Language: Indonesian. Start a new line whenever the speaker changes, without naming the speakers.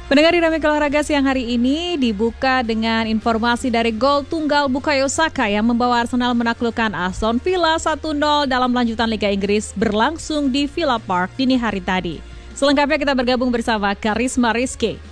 Pendengar Dinamika Olahraga siang hari ini dibuka dengan informasi dari gol tunggal Bukayo Saka yang membawa Arsenal menaklukkan Aston Villa 1-0 dalam lanjutan Liga Inggris berlangsung di Villa Park dini hari tadi. Selengkapnya kita bergabung bersama Karisma Rizky.